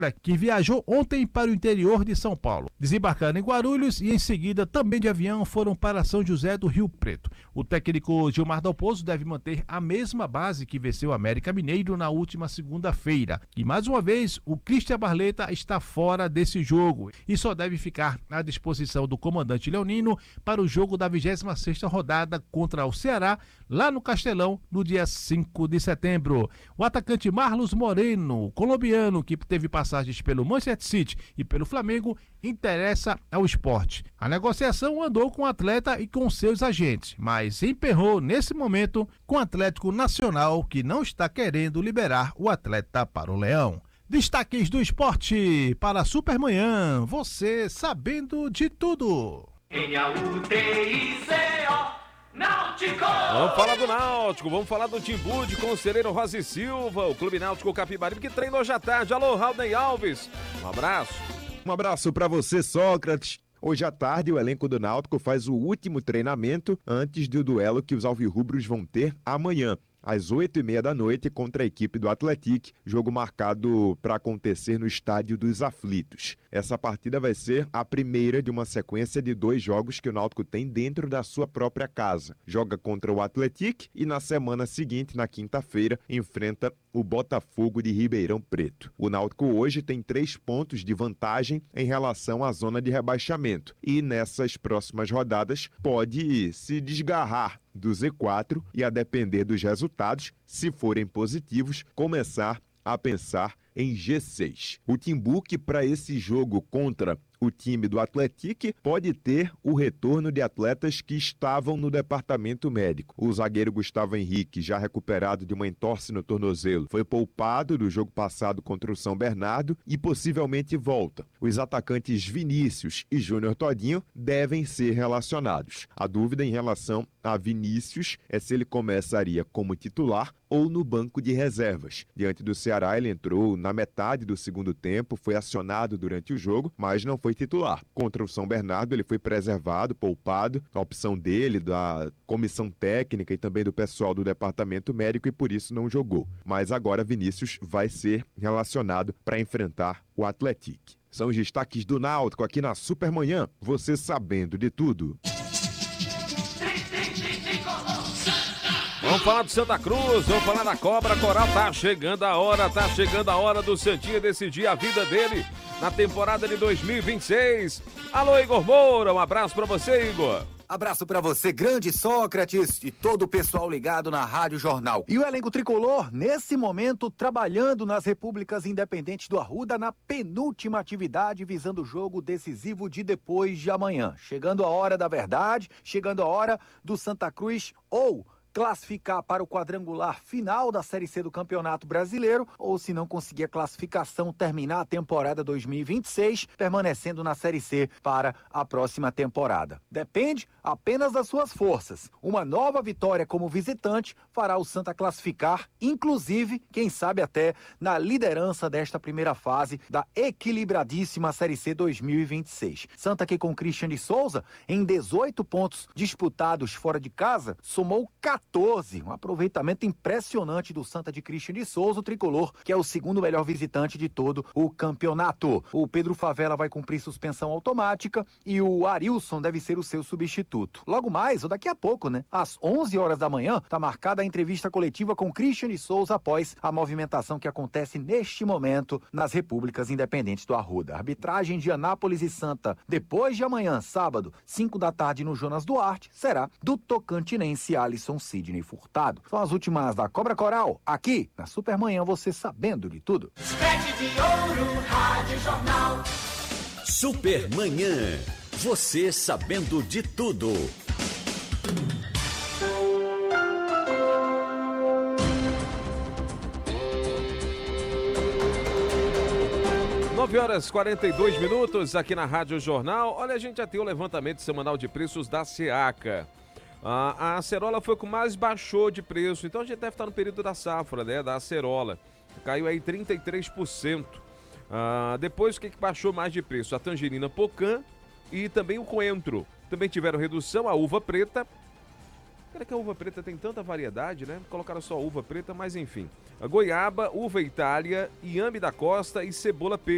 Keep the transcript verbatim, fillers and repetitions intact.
que viajou ontem para o interior de São Paulo. Desembarcaram em Guarulhos e em seguida também de avião foram para São José do Rio Preto. O técnico Gilmar Dalpozo deve manter a mesma base que venceu o América Mineiro na última segunda-feira. E mais uma vez, o Christian Barleta está fora desse jogo e só deve ficar à disposição do comandante leonino para o jogo da vigésima sexta rodada contra o Ceará, lá no Castelão, no dia cinco de setembro. O atacante Marlos Moreno, colombiano, que teve passagens pelo Manchester City e pelo Flamengo, interessa ao esporte. A negociação andou com o atleta e com seus agentes, mas emperrou nesse momento com o Atlético Nacional, que não está querendo liberar o atleta para o Leão. Destaques do esporte para a Supermanhã, você sabendo de tudo. N A U T I C O Náutico! Vamos falar do Náutico, vamos falar do Timbu de Conselheiro Rosa e Silva, o Clube Náutico Capibaribe que treina hoje à tarde. Alô, Raulney Alves, um abraço. Um abraço para você, Sócrates. Hoje à tarde, o elenco do Náutico faz o último treinamento antes do duelo que os alvirrubros vão ter amanhã, às oito e meia da noite, contra a equipe do Atlético, jogo marcado para acontecer no Estádio dos Aflitos. Essa partida vai ser a primeira de uma sequência de dois jogos que o Náutico tem dentro da sua própria casa. Joga contra o Atlético e na semana seguinte, na quinta-feira, enfrenta o Botafogo de Ribeirão Preto. O Náutico hoje tem três pontos de vantagem em relação à zona de rebaixamento e nessas próximas rodadas pode se desgarrar do Z quatro e, a depender dos resultados, se forem positivos, começar a pensar em G seis. O Timbu, que para esse jogo contra o time do Atlético, pode ter o retorno de atletas que estavam no departamento médico. O zagueiro Gustavo Henrique, já recuperado de uma entorse no tornozelo, foi poupado do jogo passado contra o São Bernardo e possivelmente volta. Os atacantes Vinícius e Júnior Todinho devem ser relacionados. A dúvida em relação a Vinícius é se ele começaria como titular ou no banco de reservas. Diante do Ceará, ele entrou na metade do segundo tempo, foi acionado durante o jogo, mas não foi titular. Contra o São Bernardo, ele foi preservado, poupado, a opção dele, da comissão técnica e também do pessoal do departamento médico, e por isso não jogou. Mas agora Vinícius vai ser relacionado para enfrentar o Atlético. São os destaques do Náutico aqui na Supermanhã, você sabendo de tudo. Vamos falar do Santa Cruz, vamos falar da Cobra Coral. Tá chegando a hora, tá chegando a hora do Santinha decidir a vida dele na temporada de dois mil e vinte e seis. Alô, Igor Moura, um abraço pra você, Igor. Abraço pra você, grande Sócrates, e todo o pessoal ligado na Rádio Jornal. E o elenco tricolor, nesse momento, trabalhando nas repúblicas independentes do Arruda, na penúltima atividade, visando o jogo decisivo de depois de amanhã. Chegando a hora da verdade, chegando a hora do Santa Cruz ou classificar para o quadrangular final da Série C do Campeonato Brasileiro, ou se não conseguir a classificação, terminar a temporada dois mil e vinte e seis, permanecendo na Série C para a próxima temporada. Depende apenas das suas forças. Uma nova vitória como visitante fará o Santa classificar, inclusive, quem sabe até, na liderança desta primeira fase da equilibradíssima Série C dois mil e vinte e seis. Santa, que com Christian de Souza, em dezoito pontos disputados fora de casa, somou quatorze, um aproveitamento impressionante do Santa de Christian de Souza, o tricolor, que é o segundo melhor visitante de todo o campeonato. O Pedro Favela vai cumprir suspensão automática e o Arilson deve ser o seu substituto. Logo mais, ou daqui a pouco, né, às onze horas da manhã, está marcada a entrevista coletiva com Christian de Souza após a movimentação que acontece neste momento nas repúblicas independentes do Arruda. Arbitragem de Anápolis e Santa, depois de amanhã, sábado, cinco da tarde, no Jonas Duarte, será do tocantinense Alisson Sidney Furtado. São as últimas da Cobra Coral, aqui na Supermanhã, você sabendo de tudo. Sete de ouro, Rádio Jornal. Supermanhã, você sabendo de tudo. nove horas e quarenta e dois minutos aqui na Rádio Jornal. Olha, a gente já tem o levantamento semanal de preços da SEACA. Ah, a acerola foi o que mais baixou de preço, então a gente deve estar no período da safra, né, da acerola. Caiu aí trinta e três por cento. Ah, depois, o que, que baixou mais de preço? A tangerina Pocã e também o coentro. Também tiveram redução, a uva preta. Cara, que a uva preta tem tanta variedade, né? Colocaram só uva preta, mas enfim. A goiaba, uva Itália, inhame da costa e cebola peixe.